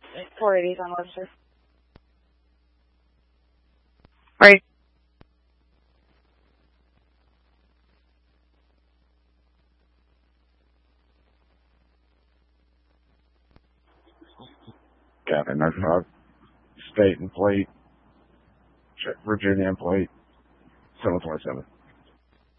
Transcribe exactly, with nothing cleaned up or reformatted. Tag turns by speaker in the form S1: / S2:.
S1: four eighties on Webster. Right.
S2: Got in our truck, state and plate, Virginia and plate, seven twenty-seven.